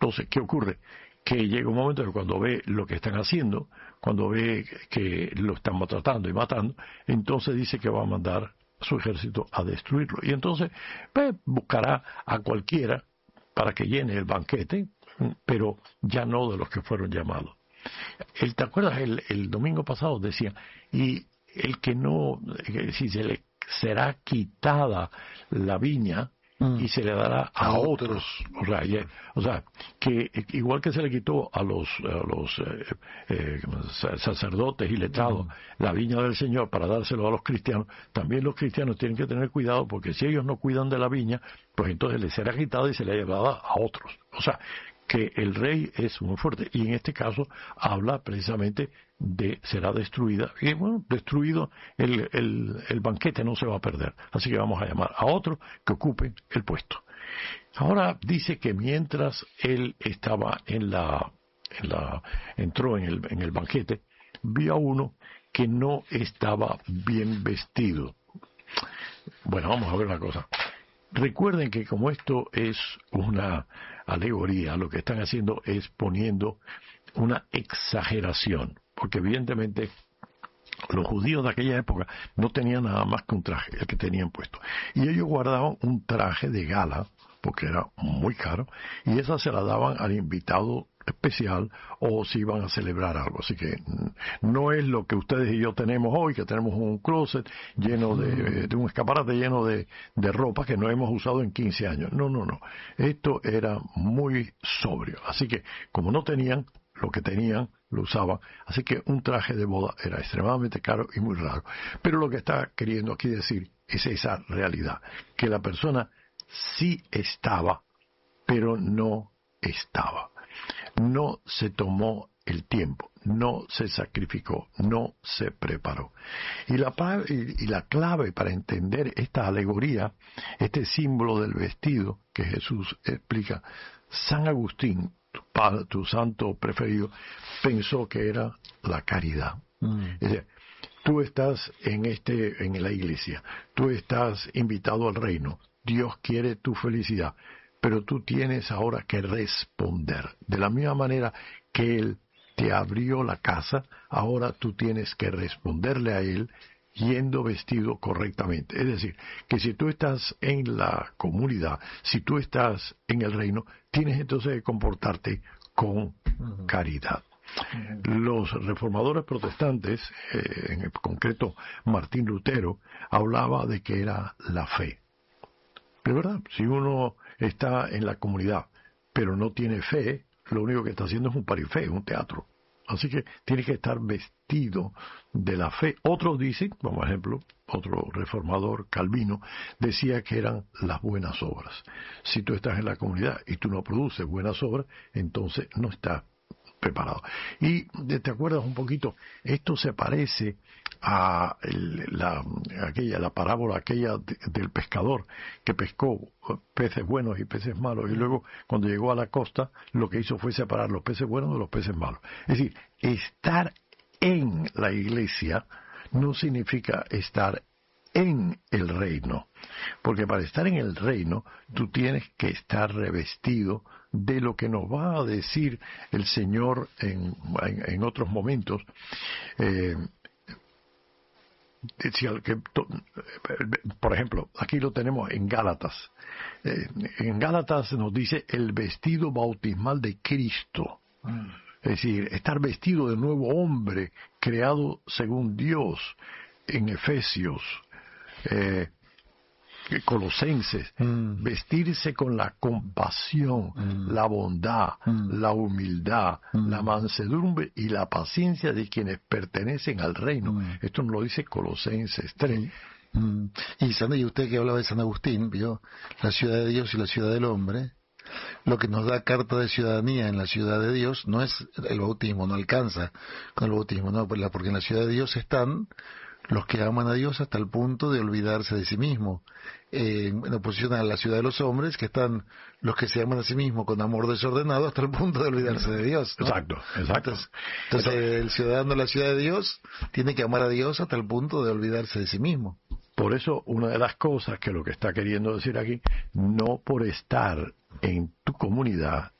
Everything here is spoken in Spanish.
Entonces, ¿qué ocurre? Que llega un momento que cuando ve lo que están haciendo, cuando ve que lo están maltratando y matando, entonces dice que va a mandar su ejército a destruirlo. Y entonces pues, buscará a cualquiera para que llene el banquete, pero ya no de los que fueron llamados. ¿Te acuerdas? El domingo pasado decía, y el que no, si se le será quitada la viña, y se le dará a otros. O sea, que igual que se le quitó a los sacerdotes y letrados la viña del Señor para dárselo a los cristianos, también los cristianos tienen que tener cuidado, porque si ellos no cuidan de la viña, pues entonces les será quitada y se le llevará a otros. O sea, que el rey es muy fuerte, y en este caso habla precisamente de será destruida, y bueno, destruido el banquete no se va a perder, así que vamos a llamar a otro que ocupe el puesto. Ahora dice que mientras él estaba entró en el banquete, vio a uno que no estaba bien vestido. Bueno, vamos a ver una cosa. Recuerden que como esto es una alegoría, lo que están haciendo es poniendo una exageración, porque evidentemente los judíos de aquella época no tenían nada más que un traje, el que tenían puesto, y ellos guardaban un traje de gala, porque era muy caro, y esa se la daban al invitado especial o si iban a celebrar algo. Así que no es lo que ustedes y yo tenemos hoy, que tenemos un closet lleno de un escaparate lleno de ropa que no hemos usado en 15 años. No. Esto era muy sobrio. Así que como no tenían, lo que tenían lo usaban. Así que un traje de boda era extremadamente caro y muy raro. Pero lo que está queriendo aquí decir es esa realidad, que la persona sí estaba, pero no estaba. No se tomó el tiempo, no se sacrificó, no se preparó. Y la clave para entender esta alegoría, este símbolo del vestido que Jesús explica, San Agustín, tu santo preferido, pensó que era la caridad. Es decir, tú estás en la iglesia, tú estás invitado al reino, Dios quiere tu felicidad, pero tú tienes ahora que responder. De la misma manera que Él te abrió la casa, ahora tú tienes que responderle a Él yendo vestido correctamente. Es decir, que si tú estás en la comunidad, si tú estás en el reino, tienes entonces que comportarte con caridad. Los reformadores protestantes, en concreto Martín Lutero, hablaba de que era la fe. De verdad, si uno está en la comunidad, pero no tiene fe, lo único que está haciendo es un parifé, un teatro. Así que tiene que estar vestido de la fe. Otros dicen, por ejemplo, otro reformador, Calvino, decía que eran las buenas obras. Si tú estás en la comunidad y tú no produces buenas obras, entonces no estás preparado. Y te acuerdas un poquito, esto se parece a la parábola aquella del pescador que pescó peces buenos y peces malos, y luego cuando llegó a la costa lo que hizo fue separar los peces buenos de los peces malos. Es decir, estar en la iglesia no significa estar en el reino, porque para estar en el reino tú tienes que estar revestido de lo que nos va a decir el Señor en otros momentos. Por ejemplo, aquí lo tenemos en Gálatas. En Gálatas nos dice el vestido bautismal de Cristo. Es decir, estar vestido de nuevo hombre, creado según Dios. En Efesios, Colosenses, vestirse con la compasión, la bondad, la humildad, la mansedumbre y la paciencia de quienes pertenecen al reino. Esto nos lo dice Colosenses 3. Y usted que hablaba de San Agustín, vio la ciudad de Dios y la ciudad del hombre. Lo que nos da carta de ciudadanía en la ciudad de Dios no es el bautismo, no alcanza con el bautismo, no, porque en la ciudad de Dios están los que aman a Dios hasta el punto de olvidarse de sí mismo. En oposición a la ciudad de los hombres, que están los que se aman a sí mismos con amor desordenado hasta el punto de olvidarse de Dios, ¿no? Exacto. Entonces el ciudadano de la ciudad de Dios tiene que amar a Dios hasta el punto de olvidarse de sí mismo. Por eso, una de las cosas que lo que está queriendo decir aquí, no por estar en tu comunidad